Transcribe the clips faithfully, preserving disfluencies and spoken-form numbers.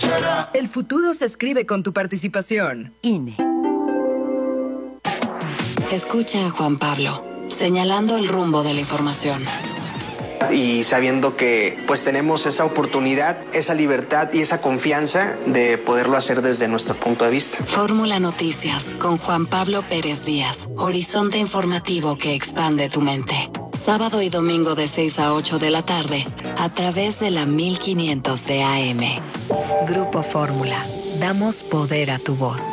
El futuro se escribe con tu participación. I N E. Escucha a Juan Pablo, señalando el rumbo de la información. Y sabiendo que pues tenemos esa oportunidad, esa libertad y esa confianza de poderlo hacer desde nuestro punto de vista. Fórmula Noticias con Juan Pablo Pérez Díaz. Horizonte informativo que expande tu mente. Sábado y domingo de seis a ocho de la tarde a través de la mil quinientos de A M. Grupo Fórmula. Damos poder a tu voz.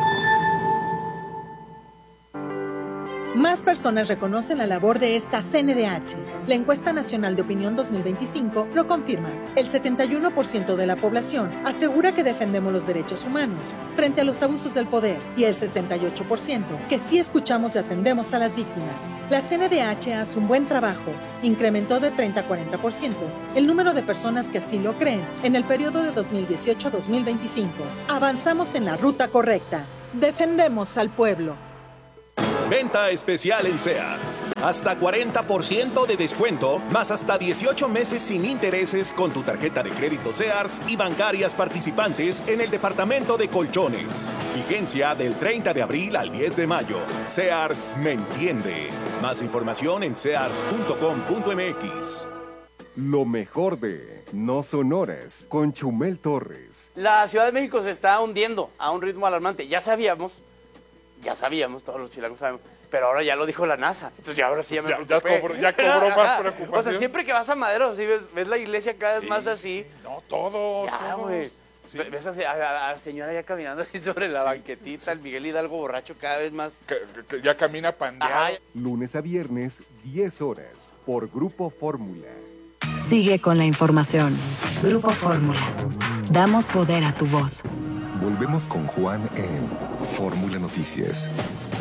Más personas reconocen la labor de esta C N D H. La Encuesta Nacional de Opinión dos mil veinticinco lo confirma. El setenta y uno por ciento de la población asegura que defendemos los derechos humanos frente a los abusos del poder y el sesenta y ocho por ciento que sí escuchamos y atendemos a las víctimas. La C N D H hace un buen trabajo. Incrementó de treinta a cuarenta por ciento el número de personas que así lo creen en el periodo de dos mil dieciocho a dos mil veinticinco. Avanzamos en la ruta correcta. Defendemos al pueblo. Venta especial en Sears. Hasta cuarenta por ciento de descuento, más hasta dieciocho meses sin intereses con tu tarjeta de crédito Sears y bancarias participantes en el departamento de colchones. Vigencia del treinta de abril al diez de mayo. Sears me entiende. Más información en sears punto com punto m x. Lo mejor de No Sonoras con Chumel Torres. La Ciudad de México se está hundiendo a un ritmo alarmante. Ya sabíamos... Ya sabíamos, todos los chilangos sabemos, pero ahora ya lo dijo la NASA. Entonces ya ahora sí ya me ya, preocupé. Ya cobró, ya cobró más preocupación. O sea, siempre que vas a Madero, ¿sí? ves, ves la iglesia cada vez sí. más así. No, todo. Ya, güey. Sí. Ves a, a, a la señora ya caminando así sobre la sí. banquetita, el Miguel Hidalgo borracho cada vez más. Que, que ya camina pandeado. Lunes a viernes, diez horas, por Grupo Fórmula. Sigue con la información. Grupo Fórmula. Damos poder a tu voz. Volvemos con Juan en Fórmula Noticias.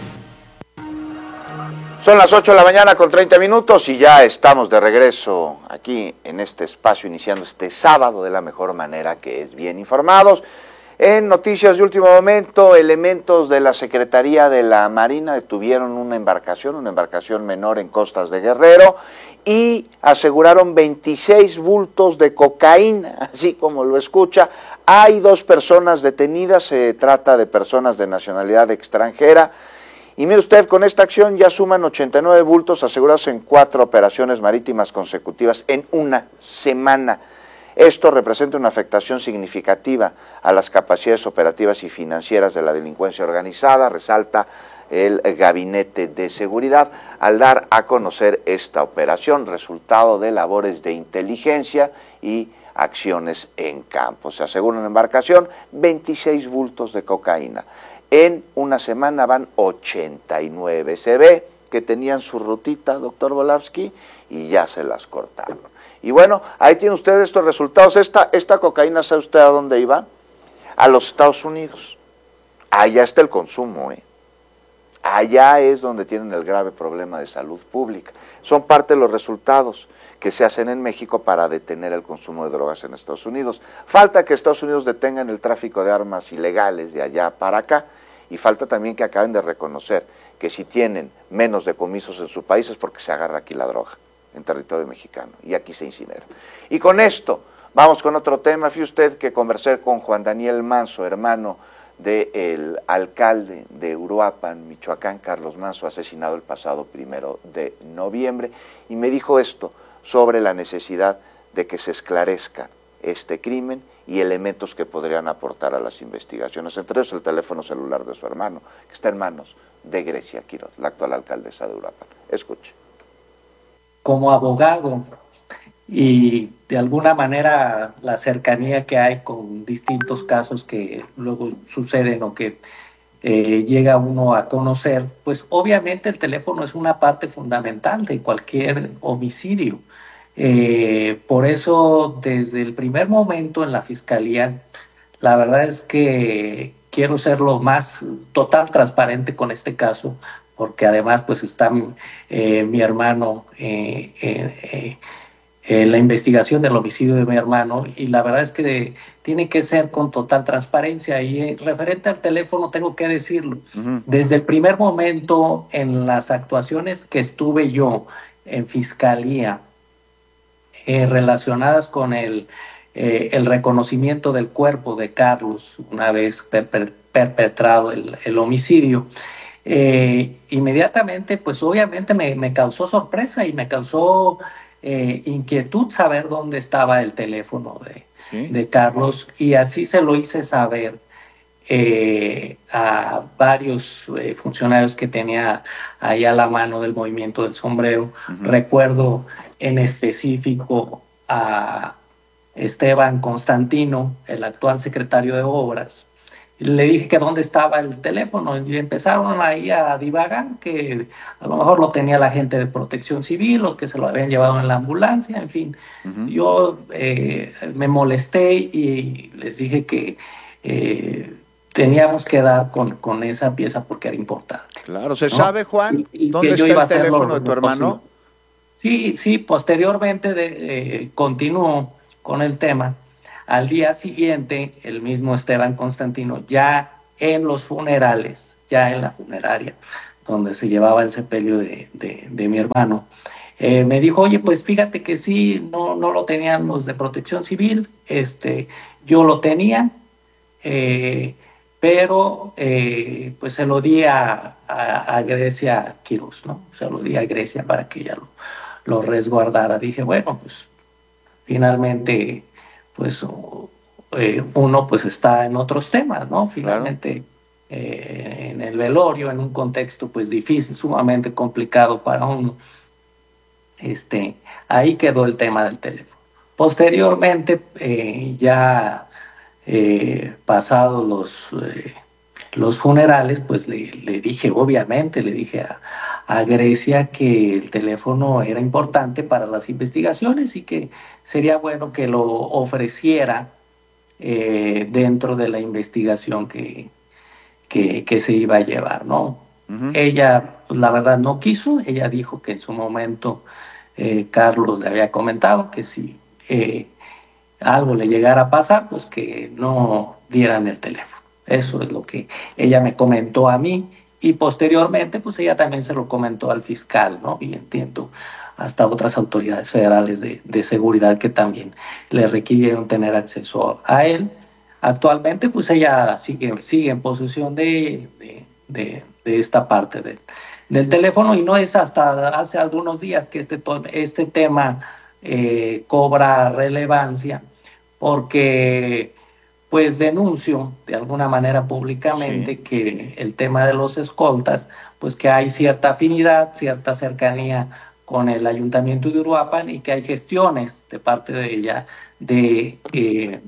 Son las ocho de la mañana con treinta minutos y ya estamos de regreso aquí en este espacio, iniciando este sábado de la mejor manera, que es bien informados. En noticias de último momento, elementos de la Secretaría de la Marina detuvieron una embarcación, una embarcación menor en costas de Guerrero, y aseguraron veintiséis bultos de cocaína, así como lo escucha. Hay dos personas detenidas, se trata de personas de nacionalidad extranjera. Y mire usted, con esta acción ya suman ochenta y nueve bultos asegurados en cuatro operaciones marítimas consecutivas en una semana. Esto representa una afectación significativa a las capacidades operativas y financieras de la delincuencia organizada, resalta el Gabinete de Seguridad, al dar a conocer esta operación, resultado de labores de inteligencia y acciones en campo. Se asegura una embarcación, veintiséis bultos de cocaína. En una semana van ochenta y nueve. Se ve que tenían su rutita, doctor Volavsky, y ya se las cortaron. Y bueno, ahí tiene usted estos resultados. Esta, esta cocaína, ¿sabe usted a dónde iba? A los Estados Unidos. Allá está el consumo, ¿eh? Allá es donde tienen el grave problema de salud pública. Son parte de los resultados que se hacen en México para detener el consumo de drogas en Estados Unidos. Falta que Estados Unidos detengan el tráfico de armas ilegales de allá para acá, y falta también que acaben de reconocer que si tienen menos decomisos en su país es porque se agarra aquí la droga en territorio mexicano y aquí se incinera. Y con esto vamos con otro tema. Fíjese usted que conversé con Juan Daniel Manso, hermano del alcalde de Uruapan, Michoacán, Carlos Manso, asesinado el pasado primero de noviembre, y me dijo esto sobre la necesidad de que se esclarezca este crimen y elementos que podrían aportar a las investigaciones, entre ellos el teléfono celular de su hermano, que está en manos de Grecia Quiroz, la actual alcaldesa de Uruapan. Escuche. Como abogado y de alguna manera la cercanía que hay con distintos casos que luego suceden o que eh, llega uno a conocer, pues obviamente el teléfono es una parte fundamental de cualquier homicidio. Eh, por eso, desde el primer momento en la Fiscalía, la verdad es que quiero ser lo más total transparente con este caso, porque además pues está eh, mi hermano eh, eh, eh, en la investigación del homicidio de mi hermano, y la verdad es que de, tiene que ser con total transparencia. Y eh, referente al teléfono tengo que decirlo, uh-huh. Desde el primer momento en las actuaciones que estuve yo en Fiscalía, Eh, relacionadas con el eh, el reconocimiento del cuerpo de Carlos una vez per, per, perpetrado el, el homicidio. Eh, inmediatamente, pues obviamente me, me causó sorpresa y me causó eh, inquietud saber dónde estaba el teléfono de, ¿sí? de Carlos, y así se lo hice saber eh, a varios eh, funcionarios que tenía ahí a la mano del movimiento del sombrero. Uh-huh. Recuerdo en específico a Esteban Constantino, el actual secretario de Obras. Le dije que dónde estaba el teléfono y empezaron ahí a divagar que a lo mejor lo tenía la gente de Protección Civil o que se lo habían llevado en la ambulancia, en fin. Uh-huh. Yo eh, me molesté y les dije que eh, teníamos que dar con, con esa pieza porque era importante. Claro, ¿se ¿no? sabe, Juan, y, y dónde está el teléfono de tu hermano? Sí, sí, posteriormente de, eh, continuó con el tema. Al día siguiente, el mismo Esteban Constantino, ya en los funerales, ya en la funeraria, donde se llevaba el sepelio de, de, de mi hermano, eh, me dijo, oye, pues fíjate que sí, no, no lo tenían los de Protección Civil, este, yo lo tenía, eh, pero eh, pues se lo di a, a, a Grecia Quiroz, ¿no? Se lo di a Grecia para que ella lo, lo resguardara. Dije, bueno, pues finalmente... pues eh, uno pues está en otros temas, ¿no? Finalmente claro. eh, en el velorio, en un contexto pues difícil, sumamente complicado para uno. Este, ahí quedó el tema del teléfono. Posteriormente, eh, ya eh, pasados los, eh, los funerales, pues le, le dije, obviamente, le dije a, a Grecia que el teléfono era importante para las investigaciones y que sería bueno que lo ofreciera eh, dentro de la investigación que, que, que se iba a llevar, ¿no? Uh-huh. Ella, pues, la verdad, no quiso. Ella dijo que en su momento eh, Carlos le había comentado que si eh, algo le llegara a pasar, pues que no dieran el teléfono. Eso es lo que ella me comentó a mí. Y posteriormente, pues ella también se lo comentó al fiscal, ¿no? Y entiendo hasta otras autoridades federales de, de seguridad que también le requirieron tener acceso a él. Actualmente, pues ella sigue, sigue en posesión de, de, de, de esta parte de, del teléfono, y no es hasta hace algunos días que este, este tema eh, cobra relevancia, porque pues denuncio de alguna manera públicamente sí. que el tema de los escoltas, pues que hay cierta afinidad, cierta cercanía con el Ayuntamiento de Uruapan y que hay gestiones de parte de ella de eh,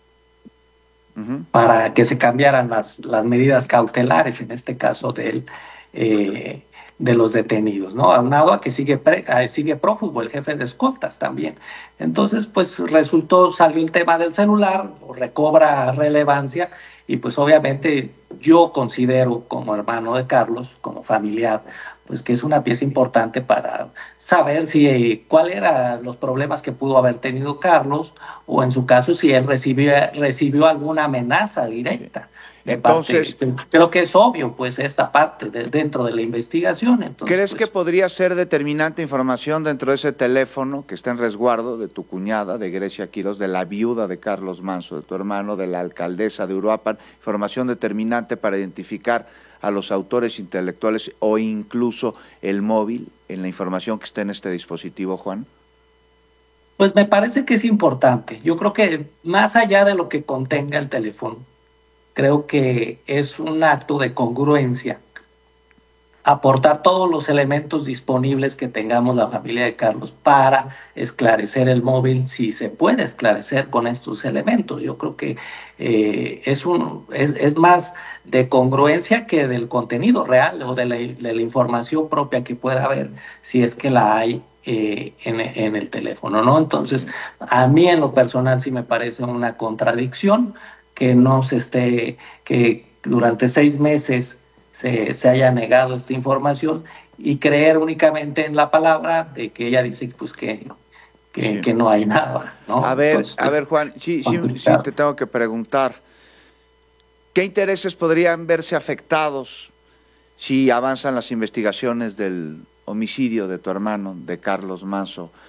uh-huh. para que se cambiaran las, las medidas cautelares, en este caso del, eh, de los detenidos, ¿no? Aunado a que sigue, pre, sigue prófugo el jefe de escoltas también. Entonces, pues resultó, salió el tema del celular, recobra relevancia, y pues obviamente yo considero como hermano de Carlos, como familiar, pues que es una pieza importante para saber si eh, cuál eran los problemas que pudo haber tenido Carlos, o en su caso si él recibió, recibió alguna amenaza directa. Entonces, parte, creo que es obvio, pues, esta parte de, dentro de la investigación. Entonces, ¿crees pues, que podría ser determinante información dentro de ese teléfono que está en resguardo de tu cuñada, de Grecia Quiroz, de la viuda de Carlos Manso, de tu hermano, de la alcaldesa de Uruapan, información determinante para identificar a los autores intelectuales o incluso el móvil en la información que está en este dispositivo, Juan? Pues me parece que es importante. Yo creo que más allá de lo que contenga el teléfono, creo que es un acto de congruencia aportar todos los elementos disponibles que tengamos la familia de Carlos para esclarecer el móvil, si se puede esclarecer con estos elementos. Yo creo que eh, es, un, es, es más de congruencia que del contenido real o de la, de la información propia que pueda haber, si es que la hay eh, en, en el teléfono, ¿no? Entonces, a mí en lo personal sí me parece una contradicción que no se esté, que durante seis meses se, se haya negado esta información y creer únicamente en la palabra de que ella dice pues que, que, sí. que no hay nada, ¿no? A ver, Entonces, a ver, Juan, sí, sí, sí te tengo que preguntar, ¿qué intereses podrían verse afectados si avanzan las investigaciones del homicidio de tu hermano, de Carlos Manso,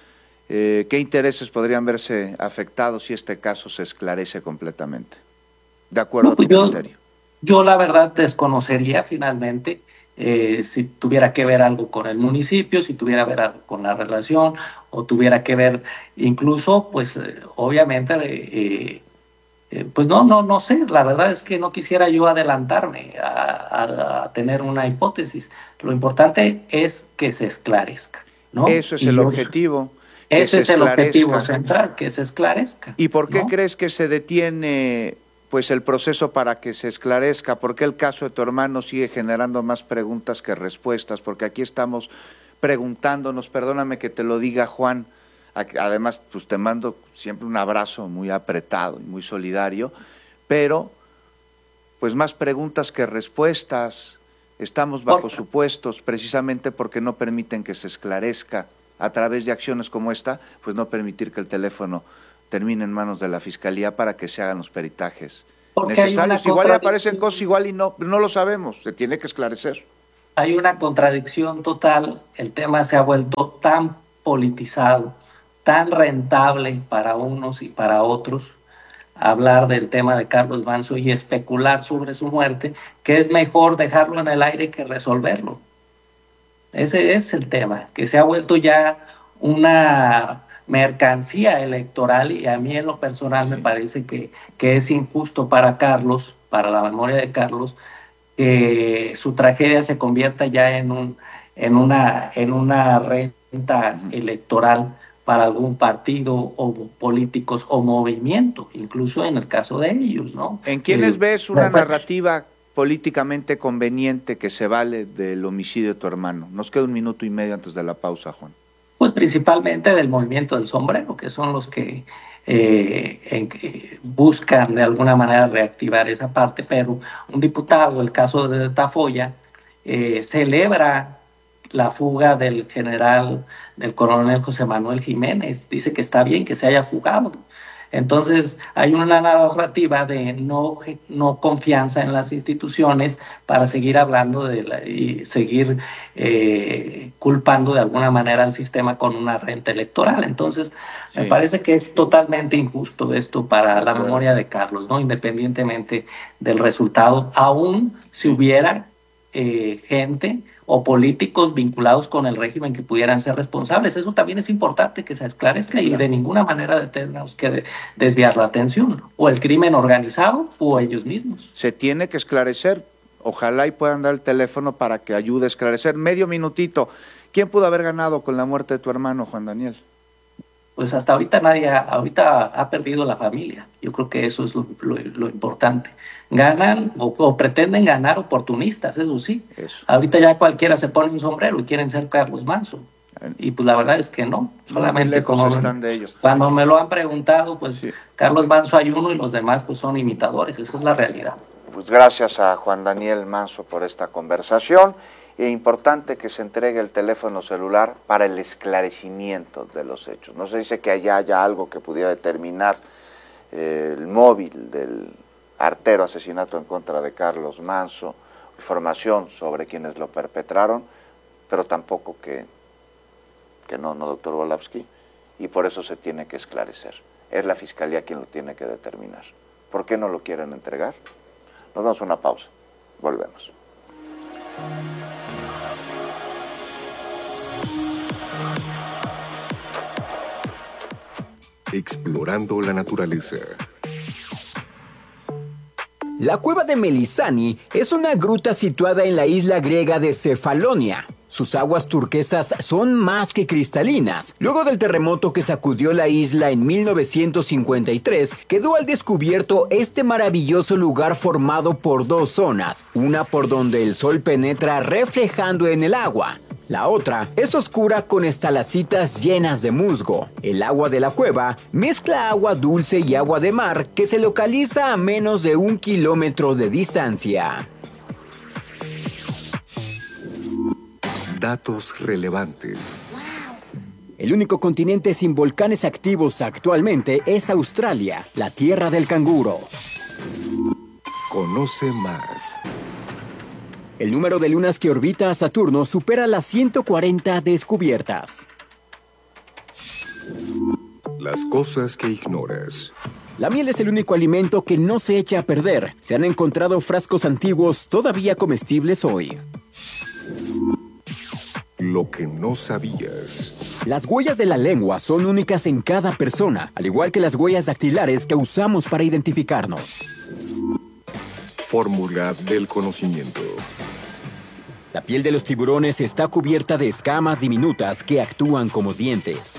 Eh, ¿Qué intereses podrían verse afectados si este caso se esclarece completamente? De acuerdo no, pues a tu yo, criterio. Yo la verdad desconocería finalmente eh, si tuviera que ver algo con el municipio, si tuviera que ver algo con la relación, o tuviera que ver incluso, pues eh, obviamente, eh, eh, pues no, no, no sé, la verdad es que no quisiera yo adelantarme a, a, a tener una hipótesis. Lo importante es que se esclarezca, ¿no? Eso es y el yo, objetivo. Ese es el objetivo central, que se esclarezca. ¿Y por qué ¿no? crees que se detiene pues el proceso para que se esclarezca? ¿Por qué el caso de tu hermano sigue generando más preguntas que respuestas? Porque aquí estamos preguntándonos, perdóname que te lo diga, Juan, además pues te mando siempre un abrazo muy apretado y muy solidario, pero pues más preguntas que respuestas. Estamos bajo ¿Por? supuestos precisamente porque no permiten que se esclarezca a través de acciones como esta, pues no permitir que el teléfono termine en manos de la Fiscalía para que se hagan los peritajes Porque necesarios. Igual le aparecen cosas, igual y no, no lo sabemos, se tiene que esclarecer. Hay una contradicción total, el tema se ha vuelto tan politizado, tan rentable para unos y para otros, hablar del tema de Carlos Manso y especular sobre su muerte, que es mejor dejarlo en el aire que resolverlo. Ese es el tema, que se ha vuelto ya una mercancía electoral y a mí en lo personal sí. me parece que, que es injusto para Carlos, para la memoria de Carlos, que su tragedia se convierta ya en, un, en, una, en una renta electoral para algún partido o políticos o movimiento, incluso en el caso de ellos, ¿no? ¿En quiénes eh, ves una pues, narrativa políticamente conveniente que se vale del homicidio de tu hermano? Nos queda un minuto y medio antes de la pausa, Juan. Pues principalmente del movimiento del sombrero, que son los que eh, en, que buscan de alguna manera reactivar esa parte, pero un diputado, el caso de Tafoya, eh, celebra la fuga del general, del coronel José Manuel Jiménez, dice que está bien que se haya fugado. Entonces hay una narrativa de no, no confianza en las instituciones para seguir hablando de la, y seguir eh, culpando de alguna manera al sistema con una renta electoral. Entonces sí. me parece que es totalmente injusto esto para la memoria de Carlos, ¿no? Independientemente del resultado, aún si hubiera eh, gente o políticos vinculados con el régimen que pudieran ser responsables. Eso también es importante que se esclarezca y de ninguna manera tenemos que desviar la atención, o el crimen organizado o ellos mismos. Se tiene que esclarecer, ojalá y puedan dar el teléfono para que ayude a esclarecer. Medio minutito, ¿quién pudo haber ganado con la muerte de tu hermano, Juan Daniel? Pues hasta ahorita nadie, ha, ahorita ha perdido la familia, yo creo que eso es lo, lo, lo importante. Ganan o, o pretenden ganar oportunistas, eso sí. Eso. Ahorita ya cualquiera se pone un sombrero y quieren ser Carlos Manso. Y pues la verdad es que no. Solamente no, como están de ellos. Cuando me lo han preguntado, pues sí. Carlos Manso hay uno y los demás pues son imitadores. Esa es la realidad. Pues gracias a Juan Daniel Manso por esta conversación. Es importante que se entregue el teléfono celular para el esclarecimiento de los hechos. No se dice que allá haya algo que pudiera determinar eh, el móvil del artero asesinato en contra de Carlos Manso, información sobre quienes lo perpetraron, pero tampoco que, que no, no, doctor Volavsky, y por eso se tiene que esclarecer. Es la Fiscalía quien lo tiene que determinar. ¿Por qué no lo quieren entregar? Nos vamos a una pausa. Volvemos. Explorando la naturaleza. La cueva de Melisani es una gruta situada en la isla griega de Cefalonia. Sus aguas turquesas son más que cristalinas. Luego del terremoto que sacudió la isla en mil novecientos cincuenta y tres, quedó al descubierto este maravilloso lugar formado por dos zonas, una por donde el sol penetra reflejando en el agua. La otra es oscura con estalacitas llenas de musgo. El agua de la cueva mezcla agua dulce y agua de mar que se localiza a menos de un kilómetro de distancia. Datos relevantes. El único continente sin volcanes activos actualmente es Australia, la tierra del canguro. Conoce más. El número de lunas que orbita a Saturno supera las ciento cuarenta descubiertas. Las cosas que ignoras. La miel es el único alimento que no se echa a perder. Se han encontrado frascos antiguos todavía comestibles hoy. Lo que no sabías. Las huellas de la lengua son únicas en cada persona, al igual que las huellas dactilares que usamos para identificarnos. Fórmula del conocimiento. La piel de los tiburones está cubierta de escamas diminutas que actúan como dientes.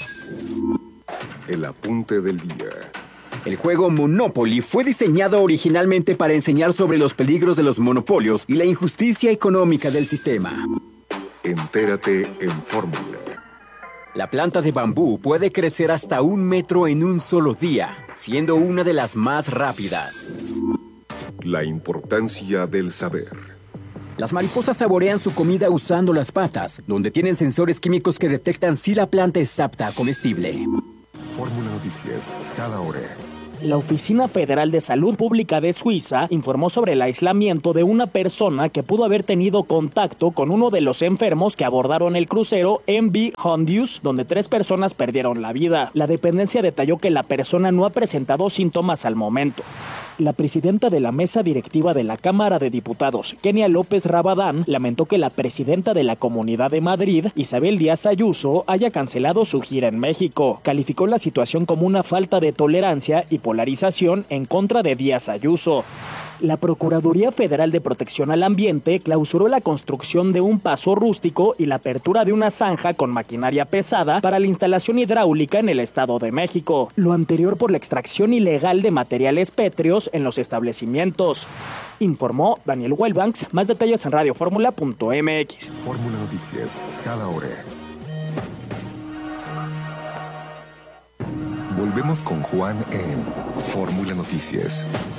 El apunte del día. El juego Monopoly fue diseñado originalmente para enseñar sobre los peligros de los monopolios y la injusticia económica del sistema. Entérate en Fórmula. La planta de bambú puede crecer hasta un metro en un solo día, siendo una de las más rápidas. La importancia del saber. Las mariposas saborean su comida usando las patas, donde tienen sensores químicos que detectan si la planta es apta comestible. Fórmula Noticias, cada hora. La Oficina Federal de Salud Pública de Suiza informó sobre el aislamiento de una persona que pudo haber tenido contacto con uno de los enfermos que abordaron el crucero M V Hondius, donde tres personas perdieron la vida. La dependencia detalló que la persona no ha presentado síntomas al momento. La presidenta de la mesa directiva de la Cámara de Diputados, Kenia López Rabadán, lamentó que la presidenta de la Comunidad de Madrid, Isabel Díaz Ayuso, haya cancelado su gira en México. Calificó la situación como una falta de tolerancia y polarización en contra de Díaz Ayuso. La Procuraduría Federal de Protección al Ambiente clausuró la construcción de un paso rústico y la apertura de una zanja con maquinaria pesada para la instalación hidráulica en el Estado de México. Lo anterior por la extracción ilegal de materiales pétreos en los establecimientos. Informó Daniel Wellbanks. Más detalles en radio fórmula punto m x. Fórmula Noticias, cada hora. Volvemos con Juan en Fórmula Noticias.